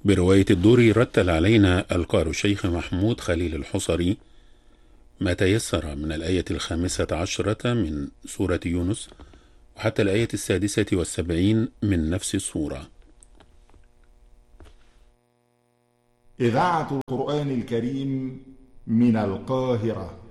برواية الدوري رتل علينا القارئ الشيخ محمود خليل الحصري ما تيسر من الآية 15 من سورة يونس وحتى الآية 76 من نفس السورة. إذاعة القرآن الكريم من القاهرة.